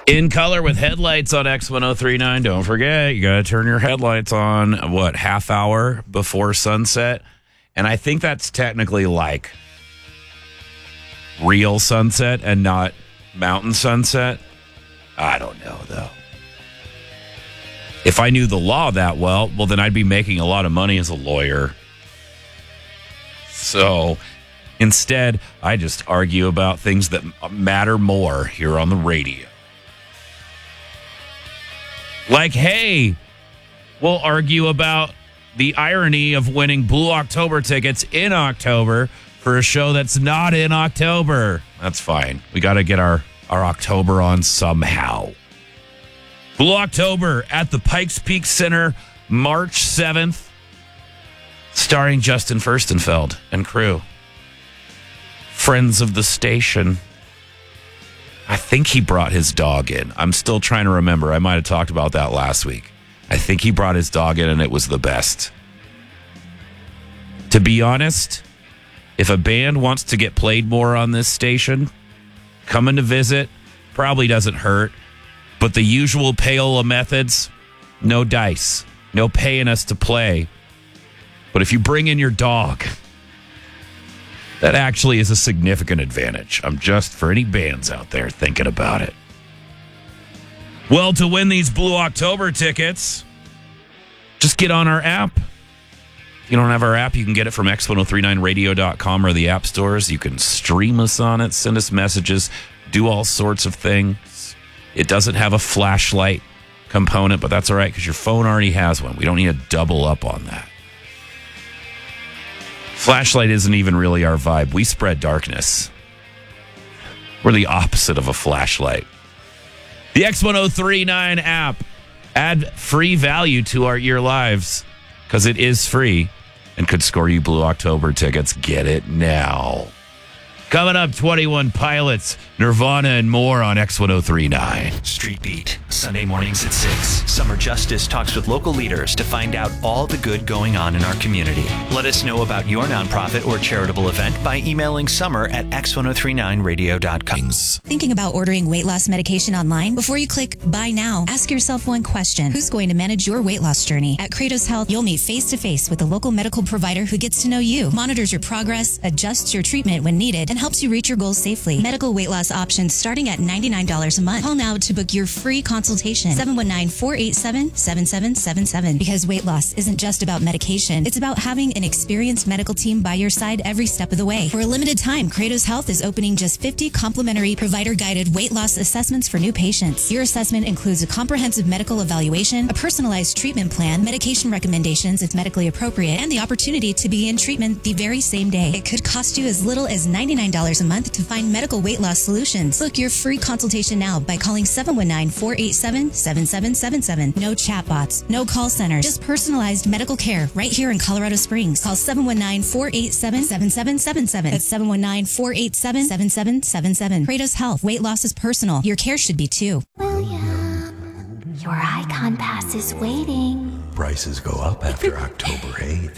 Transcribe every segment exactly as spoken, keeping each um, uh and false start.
In color with headlights on X ten thirty-nine. Don't forget, you got to turn your headlights on, what, half hour before sunset? And I think that's technically like real sunset and not mountain sunset. I don't know, though. If I knew the law that well, well, then I'd be making a lot of money as a lawyer. So instead, I just argue about things that matter more here on the radio. Like, hey, we'll argue about the irony of winning Blue October tickets in October for a show that's not in October. That's fine. We got to get our, our October on somehow. Blue October at the Pikes Peak Center, March seventh, starring Justin Furstenfeld and crew. Friends of the station. I think he brought his dog in. I'm still trying to remember. I might have talked about that last week. I think he brought his dog in, and it was the best. To be honest, if a band wants to get played more on this station, coming to visit probably doesn't hurt. But the usual payola methods, no dice, no paying us to play. But if you bring in your dog, that actually is a significant advantage. I'm just for any bands out there thinking about it. Well, to win these Blue October tickets, just get on our app. If you don't have our app, you can get it from X ten thirty-nine radio dot com or the app stores. You can stream us on it, send us messages, do all sorts of things. It doesn't have a flashlight component, but that's all right because your phone already has one. We don't need to double up on that. Flashlight isn't even really our vibe. We spread darkness. We're the opposite of a flashlight. The X ten thirty-nine app. Add free value to our ear lives because it is free and could score you Blue October tickets. Get it now. Coming up, twenty-one Pilots, Nirvana, and more on X ten thirty-nine. Street Beat, Sunday mornings at six. Summer Justice talks with local leaders to find out all the good going on in our community. Let us know about your nonprofit or charitable event by emailing summer at X ten thirty-nine radio dot com. Thinking about ordering weight loss medication online? Before you click buy now, ask yourself one question. Who's going to manage your weight loss journey? At Kratos Health, you'll meet face-to-face with a local medical provider who gets to know you, monitors your progress, adjusts your treatment when needed, and helps you reach your goals safely. Medical weight loss options starting at ninety-nine dollars a month. Call now to book your free consultation. seven one nine, four eight seven, seven seven seven seven. Because weight loss isn't just about medication. It's about having an experienced medical team by your side every step of the way. For a limited time, Kratos Health is opening just fifty complimentary provider-guided weight loss assessments for new patients. Your assessment includes a comprehensive medical evaluation, a personalized treatment plan, medication recommendations if medically appropriate, and the opportunity to begin treatment the very same day. It could cost you as little as ninety-nine dollars a month to find medical weight loss solutions. Book your free consultation now by calling seven one nine, four eight seven, seven seven seven seven. No chatbots, no call centers, just personalized medical care right here in Colorado Springs. Call seven one nine, four eight seven, seven seven seven seven. That's seven one nine, four eight seven, seven seven seven seven. Kratos Health. Weight loss is personal. Your care should be too. William, your Icon Pass is waiting. Prices go up after October eighth.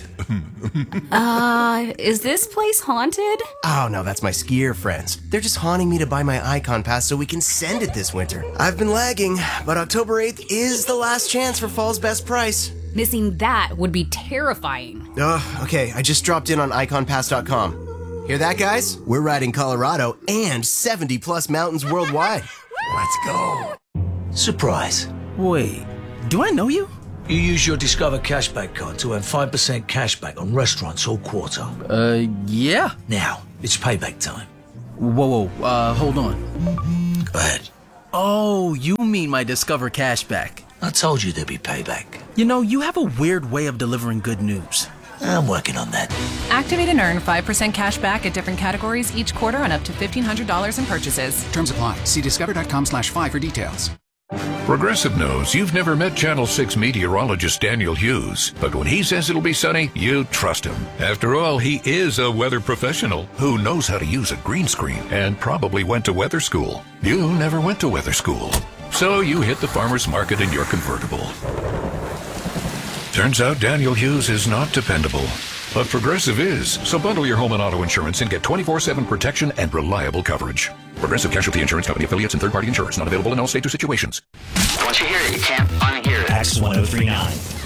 uh, is this place haunted? Oh, no, that's my skier friends. They're just haunting me to buy my Icon Pass so we can send it this winter. I've been lagging, but October eighth is the last chance for fall's best price. Missing that would be terrifying. Oh, okay, I just dropped in on icon pass dot com. Hear that, guys? We're riding Colorado and seventy plus mountains worldwide. Let's go. Surprise. Wait, do I know you? You use your Discover Cashback card to earn five percent cashback on restaurants all quarter. Uh, yeah. Now, it's payback time. Whoa, whoa, uh, hold on. Go ahead. Oh, you mean my Discover Cashback. I told you there'd be payback. You know, you have a weird way of delivering good news. I'm working on that. Activate and earn five percent cash back at different categories each quarter on up to fifteen hundred dollars in purchases. Terms apply. See discover dot com slash five for details. Progressive knows you've never met Channel six meteorologist Daniel Hughes, but when he says it'll be sunny, you trust him. After all, he is a weather professional who knows how to use a green screen and probably went to weather school. You never went to weather school, so you hit the farmer's market in your convertible. Turns out Daniel Hughes is not dependable. But Progressive is. So bundle your home and auto insurance and get twenty-four seven protection and reliable coverage. Progressive Casualty Insurance Company affiliates and third-party insurers. Not available in all states or situations. Once you hear it, you can't unhear it. X ten thirty-nine.